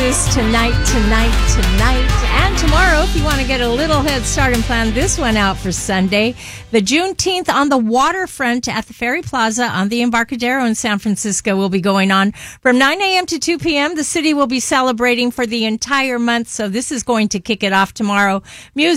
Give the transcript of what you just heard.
this tonight. And tomorrow, if you want to get a little head start and plan this one out for Sunday, the Juneteenth on the waterfront at the Ferry Plaza on the Embarcadero in San Francisco will be going on from 9 a.m. to 2 p.m. The city will be celebrating for the entire month, so this is going to kick it off tomorrow. Music